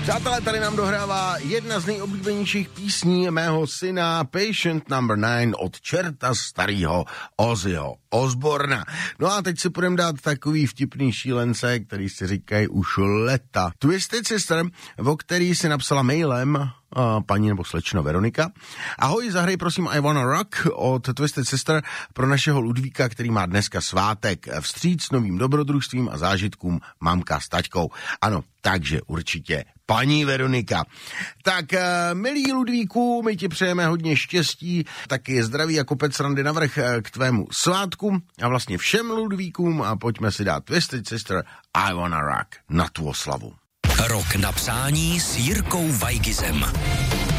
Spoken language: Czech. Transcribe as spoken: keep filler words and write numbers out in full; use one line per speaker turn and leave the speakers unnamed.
Přátelé, tady nám dohrává jedna z nejoblíbenějších písní mého syna Patient number nine od čerta starýho Ozzyho Osborna. No a teď si půjdeme dát takový vtipný šílence, který si říkají už leta. Twisted Sister, o který si napsala mailem a paní nebo slečna Veronika. Ahoj, zahraj prosím I Wanna Rock od Twisted Sister pro našeho Ludvíka, který má dneska svátek. Vstříc novým dobrodružstvím a zážitkům mamka s taťkou. Ano, takže určitě paní Veronika. Tak, milý Ludvíku, my ti přejeme hodně štěstí, taky zdraví a kopec randy navrch k tvému svátku a vlastně všem Ludvíkům a pojďme si dát Twisted Sister I Wanna Rock na tu oslavu.
Rok na přání s Jirkou Weigizem.